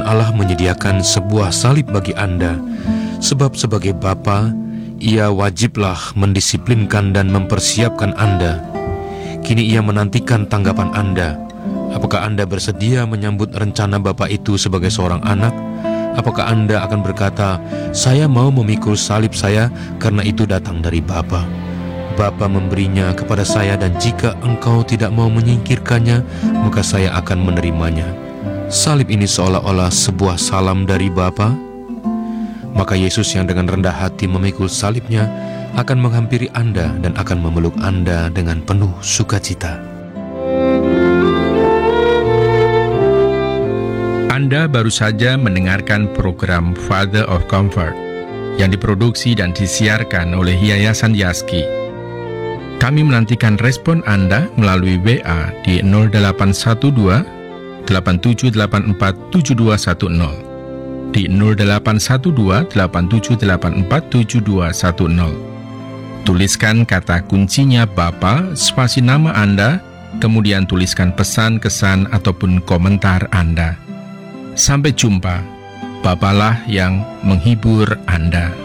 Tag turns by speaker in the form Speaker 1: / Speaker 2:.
Speaker 1: Allah menyediakan sebuah salib bagi Anda, sebab sebagai Bapa, Ia wajiblah mendisiplinkan dan mempersiapkan Anda. Kini Ia menantikan tanggapan Anda. Apakah Anda bersedia menyambut rencana Bapa itu sebagai seorang anak? Apakah Anda akan berkata, "Saya mau memikul salib saya karena itu datang dari Bapa. Bapa memberinya kepada saya dan jika engkau tidak mau menyingkirkannya, maka saya akan menerimanya." Salib ini seolah-olah sebuah salam dari Bapa. Maka Yesus yang dengan rendah hati memikul salibnya akan menghampiri Anda dan akan memeluk Anda dengan penuh sukacita.
Speaker 2: Anda baru saja mendengarkan program Father of Comfort yang diproduksi dan disiarkan oleh Yayasan Yaski. Kami menantikan respon Anda melalui WA di 0812 8784 7210, di 0812 8784 7210. Tuliskan kata kuncinya Bapa, spasi nama Anda, kemudian tuliskan pesan, kesan, ataupun komentar Anda. Sampai jumpa, Bapalah yang menghibur Anda.